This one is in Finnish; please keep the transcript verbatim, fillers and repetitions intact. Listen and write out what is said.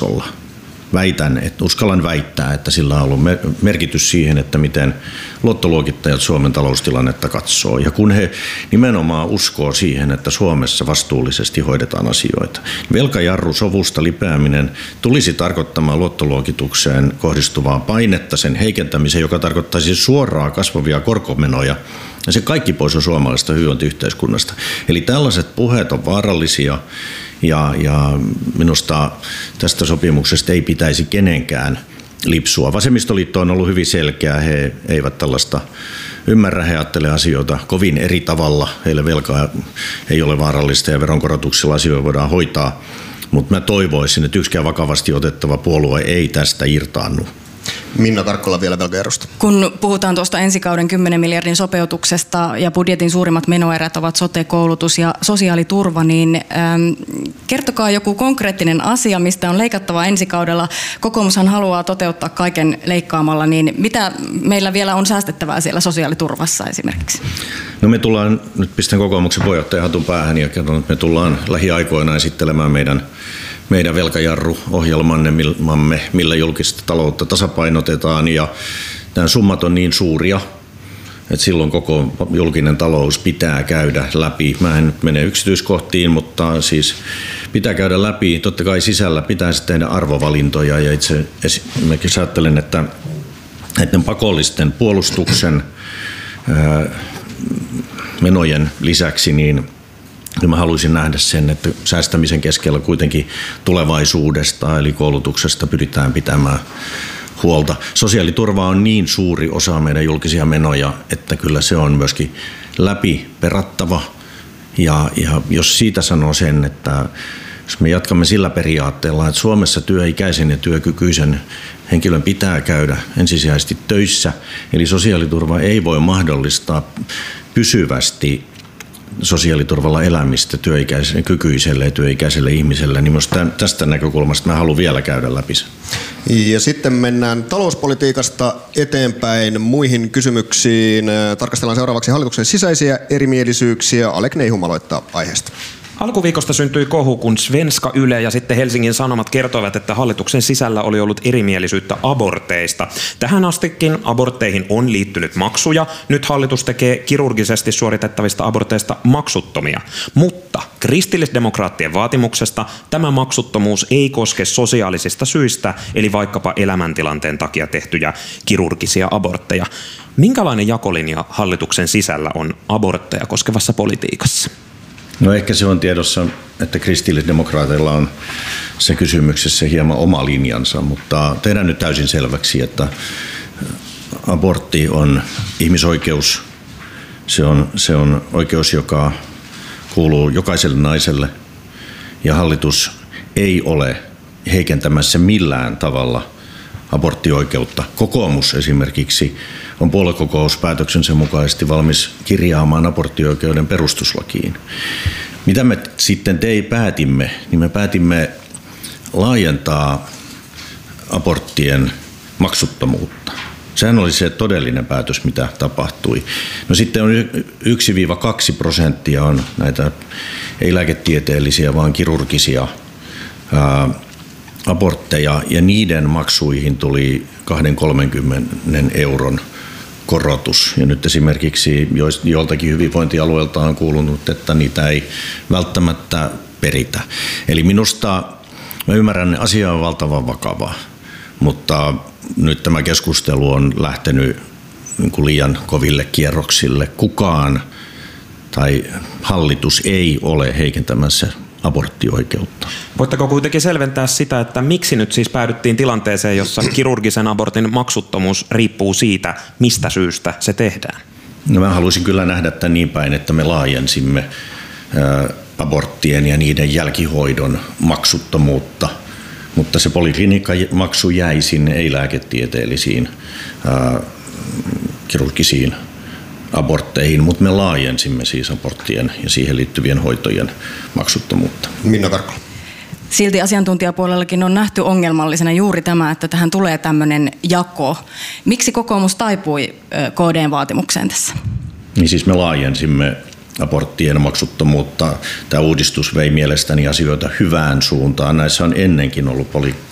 tasolla. Väitän, että uskallan väittää, että sillä on ollut merkitys siihen, että miten luottoluokittajat Suomen taloustilannetta katsoo. Ja kun he nimenomaan uskoo siihen, että Suomessa vastuullisesti hoidetaan asioita. Velkajarru sovusta lipeäminen tulisi tarkoittamaan luottoluokitukseen kohdistuvaa painetta, sen heikentämisen, joka tarkoittaisi suoraa kasvavia korkomenoja. Ja se kaikki pois on suomalaisesta hyvinvointiyhteiskunnasta. Eli tällaiset puheet on vaarallisia. Ja, ja minusta tästä sopimuksesta ei pitäisi kenenkään lipsua. Vasemmistoliitto on ollut hyvin selkeä. He eivät tällaista ymmärrä. He ajattelevat asioita kovin eri tavalla. Heille velkaa ei ole vaarallista ja veronkorotuksilla asioita voidaan hoitaa. Mutta mä toivoisin, että yksikään vakavasti otettava puolue ei tästä irtaannu. Minna Karkkola vielä velkajarrusta. Kun puhutaan tuosta ensi kauden kymmenen miljardin sopeutuksesta ja budjetin suurimmat menoerät ovat sote, koulutus ja sosiaaliturva, niin ähm, kertokaa joku konkreettinen asia, mistä on leikattava ensi kaudella. Kokoomushan haluaa toteuttaa kaiken leikkaamalla, niin mitä meillä vielä on säästettävää siellä sosiaaliturvassa esimerkiksi? No me tullaan, nyt pistän kokoomuksen puheenjohtajan hatun päähän ja kerron, että me tullaan lähiaikoina esittelemään meidän meidän velkajarru-ohjelmamme, millä julkista taloutta tasapainotetaan, ja nämä summat on niin suuria, että silloin koko julkinen talous pitää käydä läpi. Mä en nyt mene yksityiskohtiin, mutta siis pitää käydä läpi. Totta kai sisällä pitäisi tehdä arvovalintoja, ja itse esimerkiksi ajattelen, että näiden pakollisten puolustuksen ää, menojen lisäksi niin mä haluaisin nähdä sen, että säästämisen keskellä kuitenkin tulevaisuudesta eli koulutuksesta pyritään pitämään huolta. Sosiaaliturva on niin suuri osa meidän julkisia menoja, että kyllä se on myöskin läpiperattava. Ja, ja jos siitä sanoo sen, että jos me jatkamme sillä periaatteella, että Suomessa työikäisen ja työkykyisen henkilön pitää käydä ensisijaisesti töissä, eli sosiaaliturva ei voi mahdollistaa pysyvästi sosiaaliturvalla elämistä työikäiselle, kykyiselle ja työikäiselle ihmiselle, niin minusta tästä näkökulmasta mä haluan vielä käydä läpi sen. Ja sitten mennään talouspolitiikasta eteenpäin muihin kysymyksiin. Tarkastellaan seuraavaksi hallituksen sisäisiä erimielisyyksiä. Alek Neihum aloittaa aiheesta. Alkuviikosta syntyi kohu, kun Svenska Yle ja sitten Helsingin Sanomat kertoivat, että hallituksen sisällä oli ollut erimielisyyttä aborteista. Tähän astikin abortteihin on liittynyt maksuja. Nyt hallitus tekee kirurgisesti suoritettavista aborteista maksuttomia. Mutta kristillisdemokraattien vaatimuksesta tämä maksuttomuus ei koske sosiaalisista syistä, eli vaikkapa elämäntilanteen takia tehtyjä kirurgisia abortteja. Minkälainen jakolinja hallituksen sisällä on abortteja koskevassa politiikassa? No ehkä se on tiedossa, että kristillisdemokraateilla on se kysymyksessä hieman oma linjansa, mutta tehdään nyt täysin selväksi, että abortti on ihmisoikeus. Se on, se on oikeus, joka kuuluu jokaiselle naiselle, ja hallitus ei ole heikentämässä millään tavalla aborttioikeutta. Kokoomus esimerkiksi on puoluekokouspäätöksensä mukaisesti valmis kirjaamaan aborttioikeuden perustuslakiin. Mitä me sitten tei päätimme, niin me päätimme laajentaa aborttien maksuttomuutta. Sehän oli se todellinen päätös, mitä tapahtui. No sitten on yksi kaksi prosenttia on näitä ei lääketieteellisiä, vaan kirurgisia ää, abortteja, ja niiden maksuihin tuli kaksikymmentä kolmekymmentä euron korotus. Ja nyt esimerkiksi joiltakin hyvinvointialueilta on kuulunut, että niitä ei välttämättä peritä. Eli minusta, mä ymmärrän, että asia on valtavan vakava, mutta nyt tämä keskustelu on lähtenyt niin kuin liian koville kierroksille. Kukaan tai hallitus ei ole heikentämässä aborttioikeutta. Voitteko kuitenkin selventää sitä, että miksi nyt siis päädyttiin tilanteeseen, jossa kirurgisen abortin maksuttomuus riippuu siitä, mistä syystä se tehdään? No mä haluaisin kyllä nähdä tämän niin päin, että me laajensimme ää, aborttien ja niiden jälkihoidon maksuttomuutta, mutta se poliklinikkamaksu jäi sinne ei-lääketieteellisiin ää, kirurgisiin abortteihin, mutta me laajensimme siis aborttien ja siihen liittyvien hoitojen maksuttomuutta. Minna Karkkola. Silti asiantuntijapuolellakin on nähty ongelmallisena juuri tämä, että tähän tulee tämmöinen jako. Miksi kokoomus taipui K D:n vaatimukseen tässä? Niin siis me laajensimme aborttien maksuttomuutta. Tämä uudistus vei mielestäni asioita hyvään suuntaan. Näissä on ennenkin ollut poli-